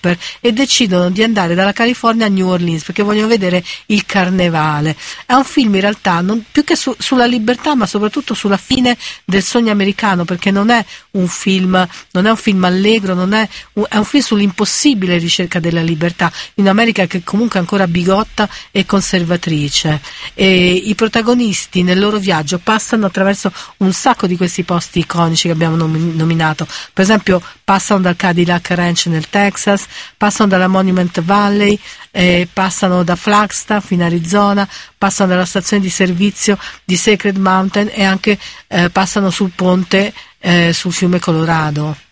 rapper, e decidono di andare dalla California a New Orleans perché vogliono vedere il carnevale. È un film in realtà non più che sulla libertà, ma soprattutto sulla fine del sogno americano, perché non è un film allegro, è un film sull'impossibile ricerca della libertà in America, che comunque è ancora bigotta e conservatrice. E i protagonisti nel loro viaggio passano attraverso un sacco di questi posti iconici che abbiamo nominato. Per esempio passano dal Cadillac Ranch nel Texas, passano dalla Monument Valley, passano da Flagstaff in Arizona, passano dalla stazione di servizio di Sacred Mountain e anche passano sul ponte sul fiume Colorado.